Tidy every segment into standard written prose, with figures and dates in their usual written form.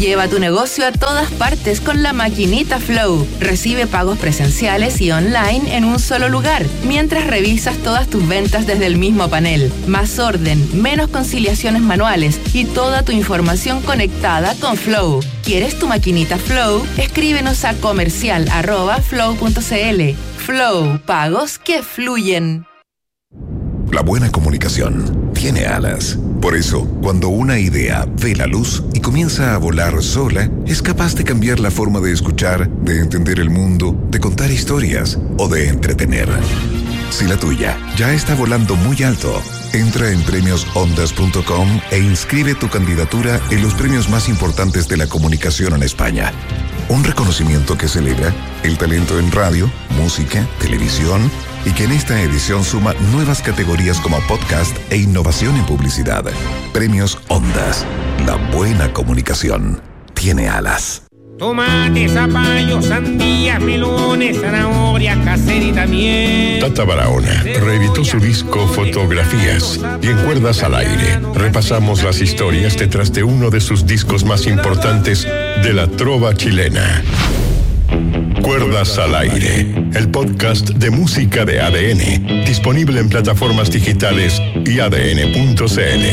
Lleva tu negocio a todas partes con la maquinita Flow. Recibe pagos presenciales y online en un solo lugar, mientras revisas todas tus ventas desde el mismo panel. Más orden, menos conciliaciones manuales y toda tu información conectada con Flow. ¿Quieres tu maquinita Flow? Escríbenos a comercial@flow.cl. Flow, pagos que fluyen. La buena comunicación tiene alas. Por eso, cuando una idea ve la luz y comienza a volar sola, es capaz de cambiar la forma de escuchar, de entender el mundo, de contar historias o de entretener. Si la tuya ya está volando muy alto, entra en premiosondas.com e inscribe tu candidatura en los premios más importantes de la comunicación en España. Un reconocimiento que celebra el talento en radio, música, televisión y que en esta edición suma nuevas categorías como podcast e innovación en publicidad. Premios Ondas. La buena comunicación tiene alas. Tomate, zapallo, sandías, melones, zanahorias, caserita, miel. Tata Barahona reeditó su disco Fotografías y en Cuerdas al Aire repasamos las historias detrás de uno de sus discos más importantes de la trova chilena. Cuerdas al Aire, el podcast de música de ADN, disponible en plataformas digitales y adn.cl.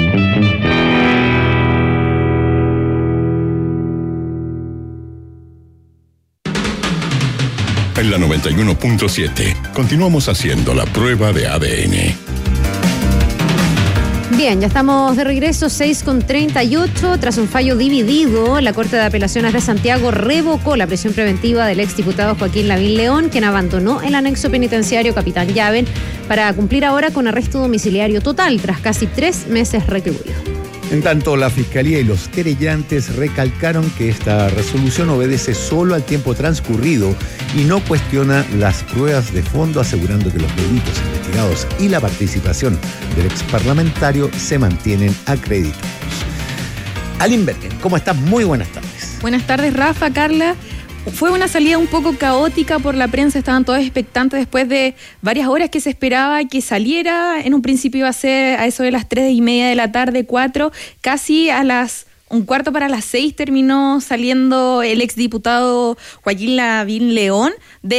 En la 91.7 continuamos haciendo la prueba de ADN. Bien, ya estamos de regreso, 6:38. Tras un fallo dividido, la Corte de Apelaciones de Santiago revocó la prisión preventiva del exdiputado Joaquín Lavín León, quien abandonó el anexo penitenciario Capitán Llaven para cumplir ahora con arresto domiciliario total tras casi 3 meses recluido. En tanto, la Fiscalía y los querellantes recalcaron que esta resolución obedece solo al tiempo transcurrido y no cuestiona las pruebas de fondo, asegurando que los delitos investigados y la participación del exparlamentario se mantienen acreditados. Aline Bergen, ¿cómo estás? Muy buenas tardes. Buenas tardes, Rafa, Carla. Fue una salida un poco caótica por la prensa, estaban todos expectantes después de varias horas que se esperaba que saliera. En un principio iba a ser a eso de las 3:30 de la tarde, 4, casi a las 5:45 terminó saliendo el exdiputado Joaquín Lavín León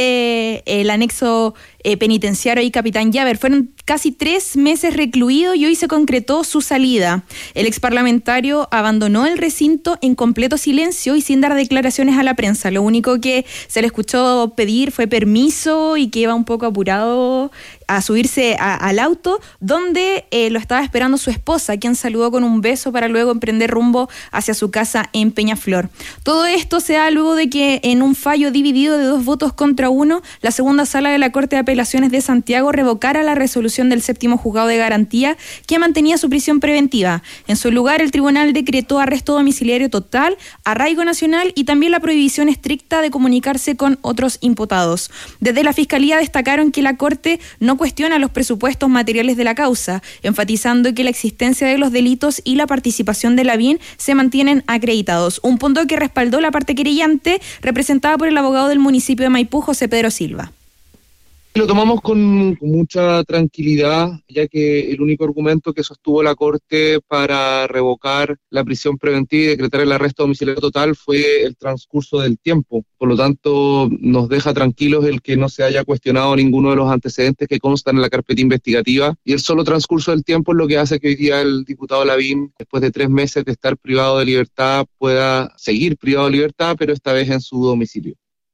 del anexo penitenciario y Capitán Llaver. Fueron casi 3 meses recluido y hoy se concretó su salida. El exparlamentario abandonó el recinto en completo silencio y sin dar declaraciones a la prensa. Lo único que se le escuchó pedir fue permiso y que iba un poco apurado a subirse al auto, donde lo estaba esperando su esposa, quien saludó con un beso para luego emprender rumbo hacia su casa en Peñaflor. Todo esto se da luego de que en un fallo dividido de 2 votos contra 1, la segunda sala de la Corte de Apelaciones de Santiago revocara la resolución del 7º Juzgado de Garantía que mantenía su prisión preventiva. En su lugar, el tribunal decretó arresto domiciliario total, arraigo nacional y también la prohibición estricta de comunicarse con otros imputados. Desde la Fiscalía destacaron que la Corte no cuestiona los presupuestos materiales de la causa, enfatizando que la existencia de los delitos y la participación de Lavín se mantienen acreditados. Un punto que respaldó la parte querellante, representada por el abogado del municipio de Maipú, José Pedro Silva. Lo tomamos con mucha tranquilidad, ya que el único argumento que sostuvo la Corte para revocar la prisión preventiva y decretar el arresto domiciliario total fue el transcurso del tiempo. Por lo tanto, nos deja tranquilos el que no se haya cuestionado ninguno de los antecedentes que constan en la carpeta investigativa, y el solo transcurso del tiempo es lo que hace que hoy día el diputado Lavín, después de 3 meses de estar privado de libertad, pueda seguir privado de libertad, pero esta vez en su domicilio.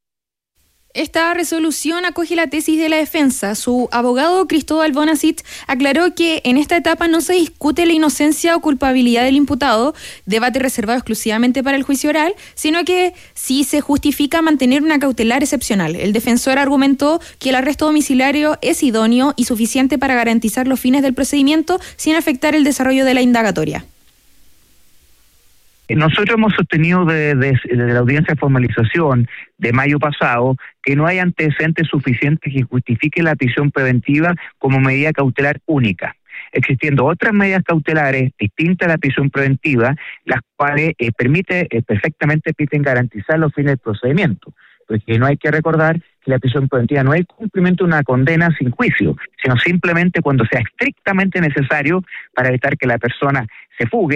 Esta resolución acoge la tesis de la defensa. Su abogado Cristóbal Bonacit aclaró que en esta etapa no se discute la inocencia o culpabilidad del imputado, debate reservado exclusivamente para el juicio oral, sino que sí se justifica mantener una cautelar excepcional. El defensor argumentó que el arresto domiciliario es idóneo y suficiente para garantizar los fines del procedimiento sin afectar el desarrollo de la indagatoria. Nosotros hemos sostenido desde la audiencia de formalización de mayo pasado que no hay antecedentes suficientes que justifiquen la prisión preventiva como medida cautelar única, existiendo otras medidas cautelares distintas a la prisión preventiva, las cuales perfectamente permiten garantizar los fines del procedimiento. Porque no hay que recordar que la prisión preventiva no es el cumplimiento de una condena sin juicio, sino simplemente cuando sea estrictamente necesario para evitar que la persona se fugue,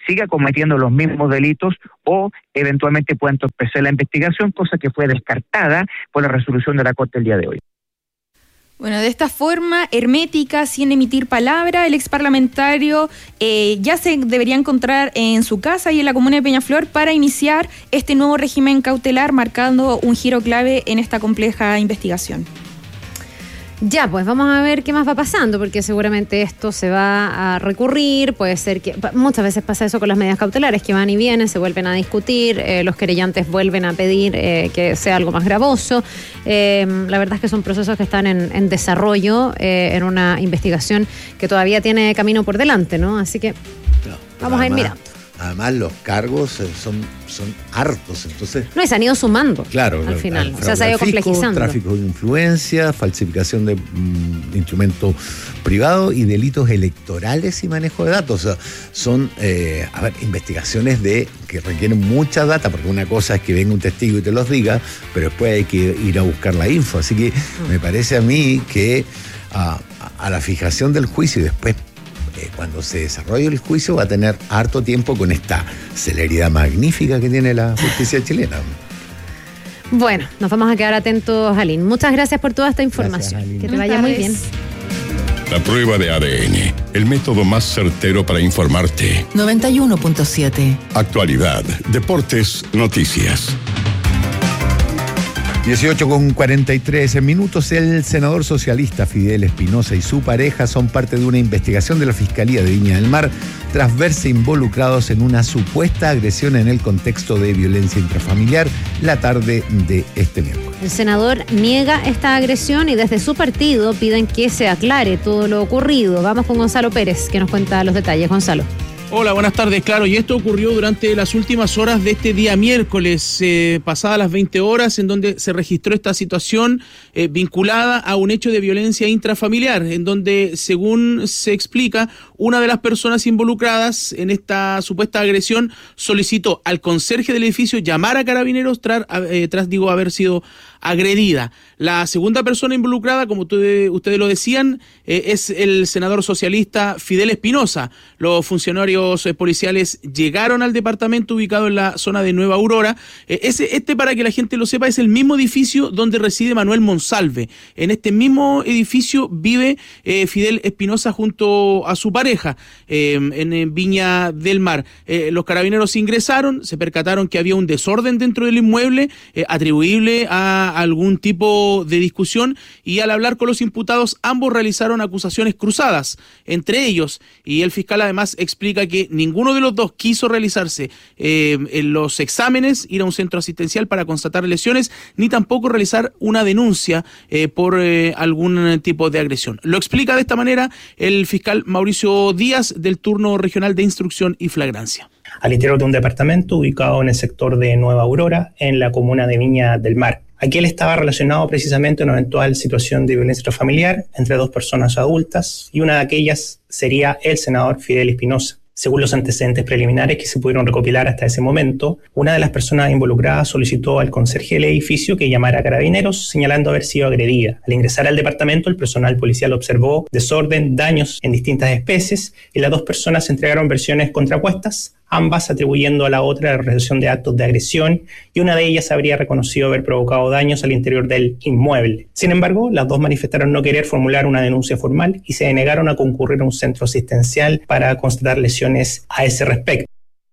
siga cometiendo los mismos delitos o eventualmente pueda entorpecer la investigación, cosa que fue descartada por la resolución de la Corte el día de hoy. Bueno, de esta forma, hermética, sin emitir palabra, el exparlamentario ya se debería encontrar en su casa y en la comuna de Peñaflor para iniciar este nuevo régimen cautelar, marcando un giro clave en esta compleja investigación. Ya, pues vamos a ver qué más va pasando, porque seguramente esto se va a recurrir, puede ser que muchas veces pasa eso con las medidas cautelares, que van y vienen, se vuelven a discutir, los querellantes vuelven a pedir que sea algo más gravoso. La verdad es que son procesos que están en desarrollo, en una investigación que todavía tiene camino por delante, ¿no? Así que vamos a ir mirando. Además, los cargos son hartos, entonces... No, y se han ido sumando, claro, al final. O sea, se ha ido complejizando. Tráfico de influencia, falsificación de instrumento privado y delitos electorales y manejo de datos. O sea, son, investigaciones que requieren mucha data, porque una cosa es que venga un testigo y te los diga, pero después hay que ir a buscar la info. Así que me parece a mí que a la fijación del juicio y después cuando se desarrolle el juicio va a tener harto tiempo con esta celeridad magnífica que tiene la justicia chilena. Bueno, nos vamos a quedar atentos, Aline. Muchas gracias por toda esta información. Gracias, que te vaya muy bien. La prueba de ADN, el método más certero para informarte. 91.7. Actualidad, deportes, noticias. 18:43 minutos. El senador socialista Fidel Espinosa y su pareja son parte de una investigación de la Fiscalía de Viña del Mar tras verse involucrados en una supuesta agresión en el contexto de violencia intrafamiliar la tarde de este miércoles. El senador niega esta agresión y desde su partido piden que se aclare todo lo ocurrido. Vamos con Gonzalo Pérez, que nos cuenta los detalles. Gonzalo. Hola, buenas tardes. Claro, y esto ocurrió durante las últimas horas de este día miércoles, pasadas las 20 horas, en donde se registró esta situación vinculada a un hecho de violencia intrafamiliar, en donde, según se explica, una de las personas involucradas en esta supuesta agresión solicitó al conserje del edificio llamar a carabineros tras haber sido agredida. La segunda persona involucrada, como ustedes lo decían, es el senador socialista Fidel Espinosa. Los funcionarios policiales llegaron al departamento ubicado en la zona de Nueva Aurora. Para que la gente lo sepa, es el mismo edificio donde reside Manuel Monsalve. En este mismo edificio vive Fidel Espinosa junto a su pareja en Viña del Mar. Los carabineros ingresaron, se percataron que había un desorden dentro del inmueble atribuible a algún tipo de discusión, y al hablar con los imputados ambos realizaron acusaciones cruzadas entre ellos, y el fiscal además explica que ninguno de los dos quiso realizarse en los exámenes, ir a un centro asistencial para constatar lesiones, ni tampoco realizar una denuncia por algún tipo de agresión. Lo explica de esta manera el fiscal Mauricio Díaz del turno regional de instrucción y flagrancia. Al interior de un departamento ubicado en el sector de Nueva Aurora, en la comuna de Viña del Mar. Aquí él estaba relacionado precisamente a una eventual situación de violencia intrafamiliar entre dos personas adultas, y una de aquellas sería el senador Fidel Espinosa. Según los antecedentes preliminares que se pudieron recopilar hasta ese momento, una de las personas involucradas solicitó al conserje del edificio que llamara a carabineros, señalando haber sido agredida. Al ingresar al departamento, el personal policial observó desorden, daños en distintas especies, y las dos personas entregaron versiones contrapuestas, ambas atribuyendo a la otra la realización de actos de agresión, y una de ellas habría reconocido haber provocado daños al interior del inmueble. Sin embargo, las dos manifestaron no querer formular una denuncia formal y se negaron a concurrir a un centro asistencial para constatar lesiones a ese respecto.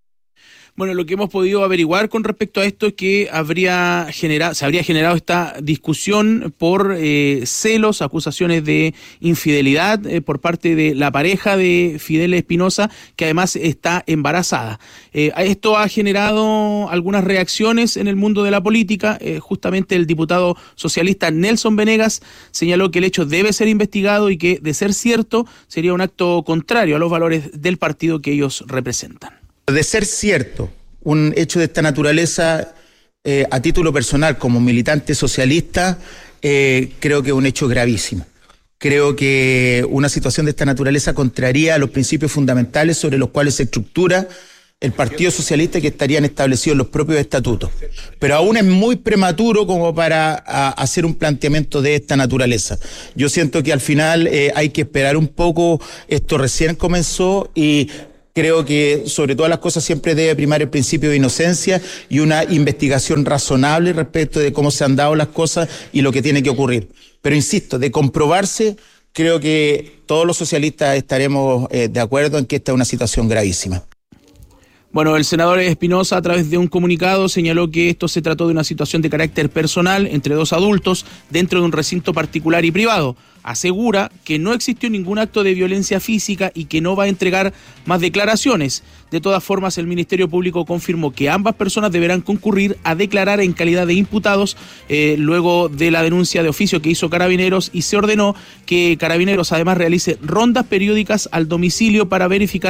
Bueno, lo que hemos podido averiguar con respecto a esto es que se habría generado esta discusión por celos, acusaciones de infidelidad por parte de la pareja de Fidel Espinosa, que además está embarazada. Esto ha generado algunas reacciones en el mundo de la política. Justamente el diputado socialista Nelson Venegas señaló que el hecho debe ser investigado y que, de ser cierto, sería un acto contrario a los valores del partido que ellos representan. De ser cierto un hecho de esta naturaleza, a título personal como militante socialista, creo que es un hecho gravísimo. Creo que una situación de esta naturaleza contraría a los principios fundamentales sobre los cuales se estructura el Partido Socialista, que estarían establecidos en los propios estatutos. Pero aún es muy prematuro como para hacer un planteamiento de esta naturaleza. Yo siento que al final hay que esperar un poco, esto recién comenzó, y Creo que sobre todas las cosas siempre debe primar el principio de inocencia y una investigación razonable respecto de cómo se han dado las cosas y lo que tiene que ocurrir. Pero insisto, de comprobarse, creo que todos los socialistas estaremos de acuerdo en que esta es una situación gravísima. Bueno, el senador Espinosa, a través de un comunicado, señaló que esto se trató de una situación de carácter personal entre dos adultos dentro de un recinto particular y privado. Asegura que no existió ningún acto de violencia física y que no va a entregar más declaraciones. De todas formas, el Ministerio Público confirmó que ambas personas deberán concurrir a declarar en calidad de imputados luego de la denuncia de oficio que hizo Carabineros, y se ordenó que Carabineros además realice rondas periódicas al domicilio para verificar